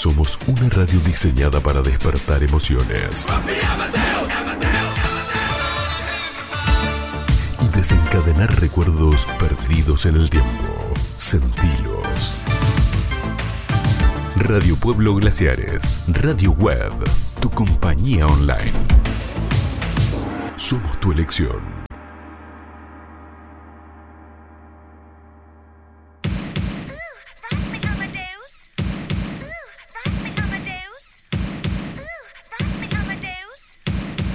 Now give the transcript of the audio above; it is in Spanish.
Somos una radio diseñada para despertar emociones y desencadenar recuerdos perdidos en el tiempo. Sentilos. Radio Pueblo Glaciares, radio web, tu compañía online. Somos tu elección.